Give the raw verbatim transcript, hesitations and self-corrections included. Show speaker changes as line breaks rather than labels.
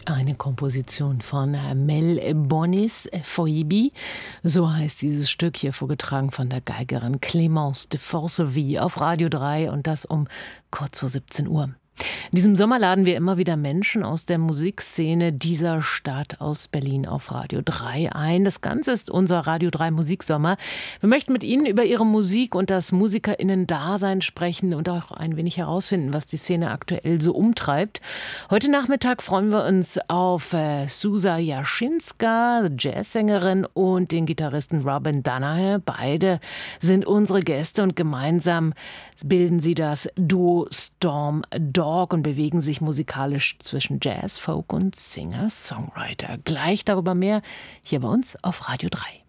Eine Komposition von Mel Bonis, Phoebe. So heißt dieses Stück, hier vorgetragen von der Geigerin Clémence de Forceville auf Radio drei und das um kurz vor siebzehn Uhr. In diesem Sommer laden wir immer wieder Menschen aus der Musikszene dieser Stadt aus Berlin auf Radio drei ein. Das Ganze ist unser Radio drei Musiksommer. Wir möchten mit Ihnen über Ihre Musik und das MusikerInnen-Dasein sprechen und auch ein wenig herausfinden, was die Szene aktuell so umtreibt. Heute Nachmittag freuen wir uns auf äh, Zsuzsa Jaschinska, Jazzsängerin, und den Gitarristen Robin Danaher. Beide sind unsere Gäste und gemeinsam bilden sie das Duo Storm Dog und bewegen sich musikalisch zwischen Jazz, Folk und Singer-Songwriter. Gleich darüber mehr hier bei uns auf Radio drei.